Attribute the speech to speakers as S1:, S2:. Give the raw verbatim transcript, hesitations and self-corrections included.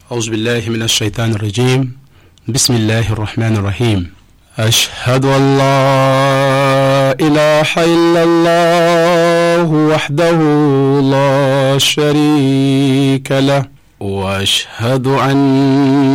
S1: أعوذ بالله من الشيطان الرجيم. بسم الله الرحمن الرحيم. أشهد أن لا إله إلا الله وحده لا شريك له، وأشهد أن